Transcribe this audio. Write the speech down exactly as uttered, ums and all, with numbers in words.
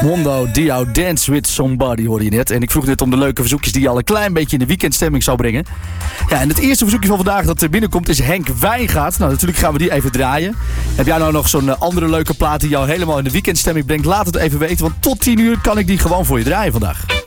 Mondo Dio Dance With Somebody hoorde je net. En ik vroeg net om de leuke verzoekjes die je al een klein beetje in de weekendstemming zou brengen. Ja, en het eerste verzoekje van vandaag dat er binnenkomt is Henk Wijngaard. Nou, natuurlijk gaan we die even draaien. Heb jij nou nog zo'n uh, andere leuke plaat die jou helemaal in de weekendstemming brengt? Laat het even weten, want tot tien uur kan ik die gewoon voor je draaien vandaag.